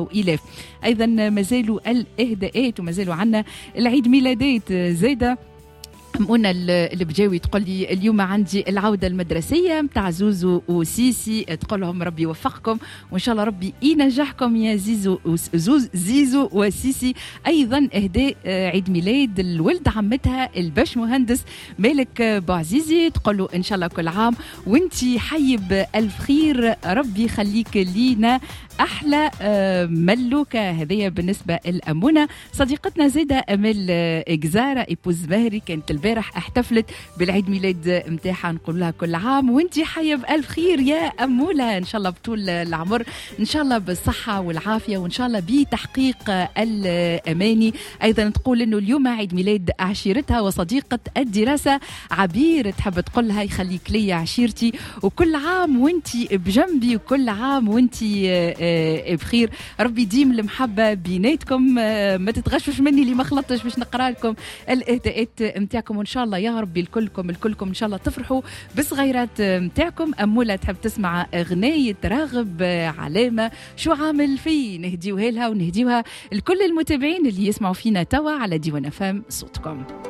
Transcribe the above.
إلاف. أيضا مازالوا الإهداءات ومازالوا عنا العيد ميلادات زايدة. منى البجاوي تقول لي اليوم عندي العودة المدرسية متاع زوزو وسيسي، تقول لهم ربي يوفقكم وإن شاء الله ربي ينجحكم يا زيزو وسيسي. أيضا إهداء عيد ميلاد الولد عمتها الباش مهندس مالك بوعزيزي، تقول له إن شاء الله كل عام وانتي حي بألف خير، ربي يخليك لينا أحلى ملوكة. هذه بالنسبة لأمونة. صديقتنا زيدة أمل إجزارة إيبوز مهري كانت البارح احتفلت بالعيد ميلاد متاعها، نقول لها كل عام وانتي حية بألف خير يا أمولة، إن شاء الله بطول العمر، إن شاء الله بالصحة والعافية، وإن شاء الله بتحقيق الأماني. أيضا تقول إنه اليوم عيد ميلاد عشيرتها وصديقة الدراسة عبير، تحب تقول لها يخليك لي عشيرتي وكل عام وانتي بجنبي وكل عام وانتي بخير، ربي يديم المحبة بيناتكم. ما تتغشوش مني اللي ما خلطتش باش نقرأ لكم الاهداءات متاعكم، وإن شاء الله يا ربي الكلكم إن شاء الله تفرحوا بالصغيرات متاعكم. أمولة تحب تسمع أغنية راغب علامة شو عامل فيه، نهديوها لها ونهديوها لكل المتابعين اللي يسمعوا فينا توا على ديوان FM صوتكم.